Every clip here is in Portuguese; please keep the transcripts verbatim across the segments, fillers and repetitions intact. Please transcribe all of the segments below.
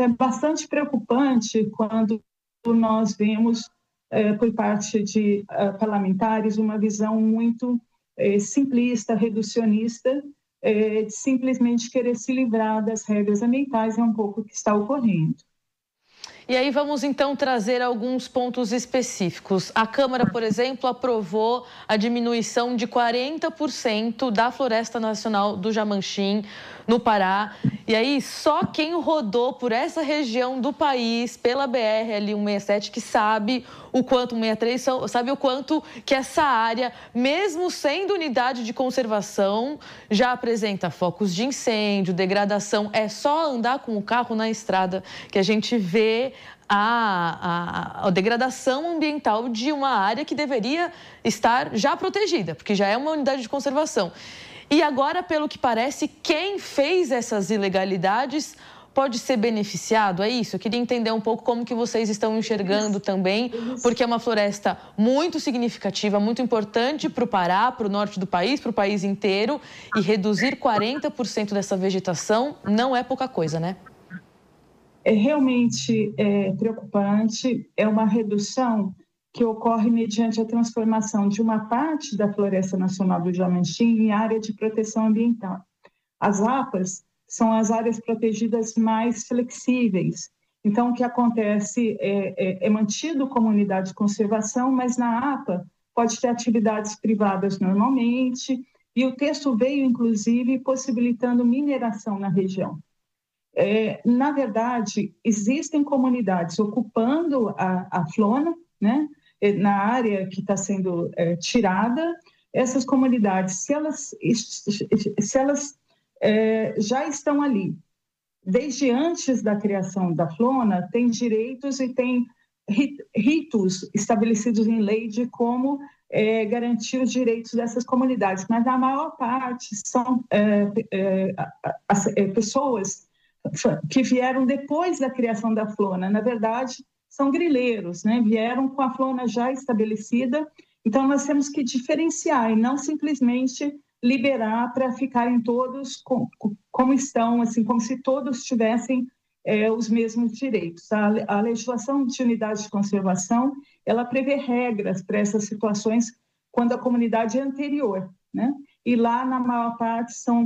Então, é bastante preocupante quando nós vemos, eh, por parte de uh, parlamentares, uma visão muito eh, simplista, reducionista, eh, de simplesmente querer se livrar das regras ambientais, é um pouco o que está ocorrendo. E aí vamos então trazer alguns pontos específicos. A Câmara, por exemplo, aprovou a diminuição de quarenta por cento da Floresta Nacional do Jamanchim, no Pará. E aí só quem rodou por essa região do país, pela B R ali cento e sessenta e sete, que sabe o quanto, cento e sessenta e três, sabe o quanto que essa área, mesmo sendo unidade de conservação, já apresenta focos de incêndio, degradação. É só andar com o carro na estrada que a gente vê A, a, a degradação ambiental de uma área que deveria estar já protegida, porque já é uma unidade de conservação. E agora, pelo que parece, quem fez essas ilegalidades pode ser beneficiado, é isso? Eu queria entender um pouco como que vocês estão enxergando também, porque é uma floresta muito significativa, muito importante para o Pará, para o norte do país, para o país inteiro, e reduzir quarenta por cento dessa vegetação não é pouca coisa, né? É realmente é, preocupante, é uma redução que ocorre mediante a transformação de uma parte da Floresta Nacional do Jamanchim em área de proteção ambiental. As A P As são as áreas protegidas mais flexíveis. Então, o que acontece é, é, é mantido como unidade de conservação, mas na A P A pode ter atividades privadas normalmente, e o texto veio, inclusive, possibilitando mineração na região. É, na verdade, existem comunidades ocupando a, a flora, né, na área que está sendo é, tirada. Essas comunidades, se elas, se elas é, já estão ali, desde antes da criação da flora, têm direitos e têm ritos estabelecidos em lei de como é, garantir os direitos dessas comunidades, mas a maior parte são é, é, é, pessoas que vieram depois da criação da flora. Na verdade, são grileiros, né? Vieram com a flora já estabelecida. Então, nós temos que diferenciar e não simplesmente liberar para ficarem todos com, como estão, assim, como se todos tivessem é, os mesmos direitos. A, a legislação de unidade de conservação, ela prevê regras para essas situações quando a comunidade é anterior, né? E lá, na maior parte, são...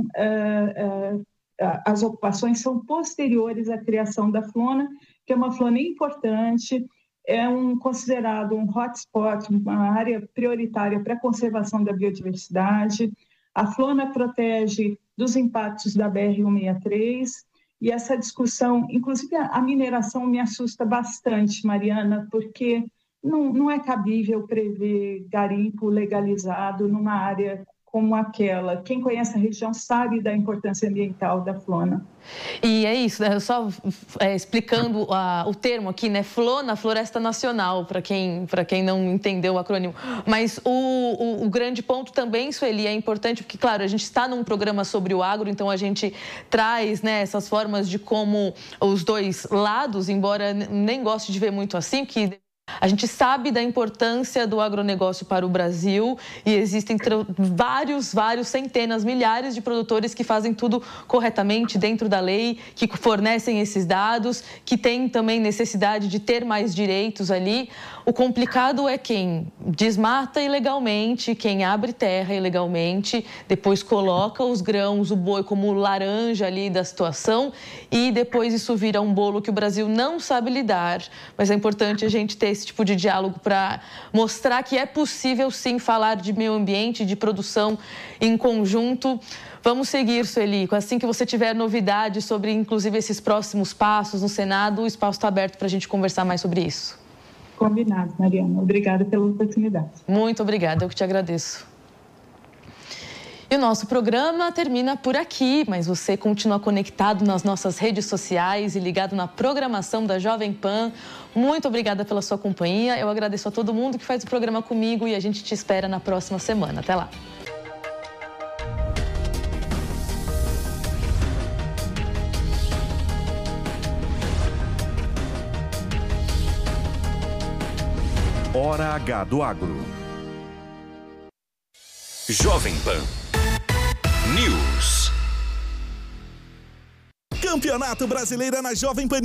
Uh, uh, as ocupações são posteriores à criação da flora, que é uma flora importante, é um, considerado um hotspot, uma área prioritária para a conservação da biodiversidade. A flora protege dos impactos da B R cento e sessenta e três, e essa discussão, inclusive a mineração me assusta bastante, Mariana, porque não, não é cabível prever garimpo legalizado numa área como aquela. Quem conhece a região sabe da importância ambiental da flora. E é isso, né? Só é, explicando a, o termo aqui, né? Flona, Floresta Nacional, para quem, para quem não entendeu o acrônimo. Mas o, o, o grande ponto também, Sueli, é importante, porque, claro, a gente está num programa sobre o agro, então a gente traz, né, essas formas de como os dois lados, embora nem goste de ver muito assim, que a gente sabe da importância do agronegócio para o Brasil e existem vários, vários, centenas, milhares de produtores que fazem tudo corretamente dentro da lei, que fornecem esses dados, que têm também necessidade de ter mais direitos ali. O complicado é quem desmata ilegalmente, quem abre terra ilegalmente, depois coloca os grãos, o boi como laranja ali da situação e depois isso vira um bolo que o Brasil não sabe lidar. Mas é importante a gente ter esse tipo de diálogo para mostrar que é possível sim falar de meio ambiente, de produção em conjunto. Vamos seguir, Sueli. Assim que você tiver novidades sobre, inclusive, esses próximos passos no Senado, o espaço está aberto para a gente conversar mais sobre isso. Combinado, Mariana. Obrigada pela oportunidade. Muito obrigada, eu que te agradeço. E o nosso programa termina por aqui, mas você continua conectado nas nossas redes sociais e ligado na programação da Jovem Pan. Muito obrigada pela sua companhia. Eu agradeço a todo mundo que faz o programa comigo e a gente te espera na próxima semana. Até lá. Hora H do Agro. Jovem Pan News. Campeonato Brasileiro na Jovem Pan.